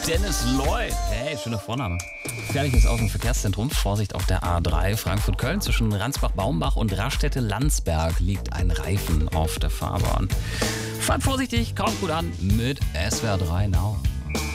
Dennis Lloyd. Hey, schöner Vorname. Gefährliches aus dem Verkehrszentrum. Vorsicht auf der A3 Frankfurt-Köln. Zwischen Ransbach-Baumbach und Raststätte-Landsberg liegt ein Reifen auf der Fahrbahn. Fahrt vorsichtig, kommt gut an mit SWR 3 Now.